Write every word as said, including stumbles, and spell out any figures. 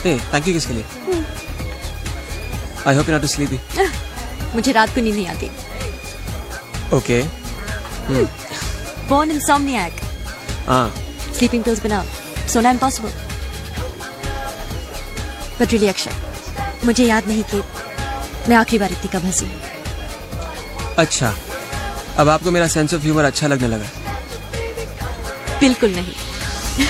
A, thank you किसके लिए? I hope you not sleepy. मुझे रात को नींद नहीं आती। ओके। Born insomniac. हाँ। Sleeping pills बिना सोना impossible. But really अक्षय, मुझे याद नहीं कि मैं आखिरी बार इतनी कब हंसी। अच्छा, अब आपको मेरा सेंस ऑफ ह्यूमर अच्छा लगने लगा? बिल्कुल नहीं।